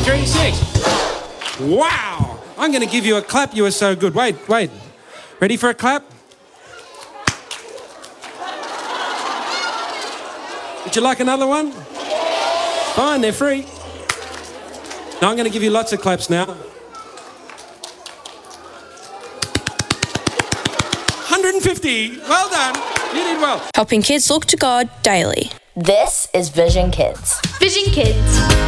3, 6. Wow. I'm going to give you a clap. You were so good. Wait. Ready for a clap? Would you like another one? Fine, they're free. Now I'm going to give you lots of claps now. 150. Well done. You did well. Helping kids look to God daily. This is Vision Kids. Vision Kids.